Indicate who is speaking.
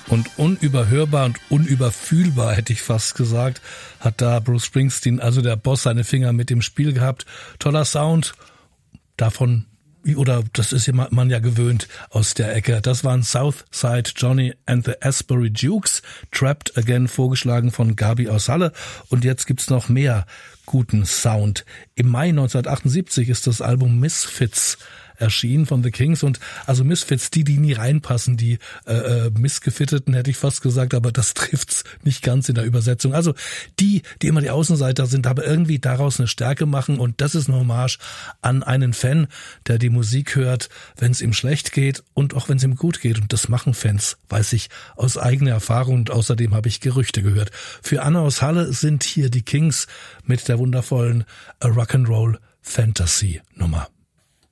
Speaker 1: Und unüberhörbar und unüberfühlbar, hätte ich fast gesagt, hat da Bruce Springsteen, also der Boss, seine Finger mit im Spiel gehabt. Toller Sound, davon, oder das ist man ja gewöhnt aus der Ecke. Das waren Southside Johnny and the Asbury Dukes, Trapped Again, vorgeschlagen von Gabi aus Halle. Und jetzt gibt's noch mehr guten Sound. Im Mai 1978 ist das Album Misfits erschienen von The Kings, und also Misfits, die nie reinpassen, die Missgefitteten, hätte ich fast gesagt, aber das trifft's nicht ganz in der Übersetzung. Also die immer die Außenseiter sind, aber irgendwie daraus eine Stärke machen, und das ist eine Hommage an einen Fan, der die Musik hört, wenn es ihm schlecht geht und auch wenn es ihm gut geht, und das machen Fans, weiß ich aus eigener Erfahrung, und außerdem habe ich Gerüchte gehört. Für Anna aus Halle sind hier die Kings mit der wundervollen Rock'n'Roll Fantasy Nummer.